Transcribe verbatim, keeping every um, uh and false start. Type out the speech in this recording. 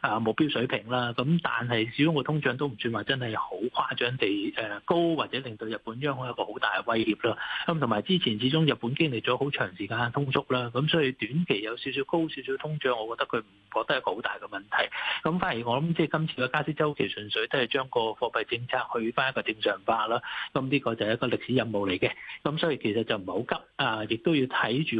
啊目標水平啦。咁但係始終個通脹都唔算話真係好誇張地誒高，或者令到日本央行有一個好大嘅威脅啦。咁同埋之前始終日本經歷咗好長時間嘅通縮啦，咁所以短期有少少高少少通脹，我覺得佢唔覺得係一個好大嘅問題。咁反而我諗即係今次嘅加息週期純粹都係將個貨幣政策去翻一個正常化啦。咁呢個就係一個歷史任務嚟嘅。咁所以其實就唔係好急啊，亦都要睇住。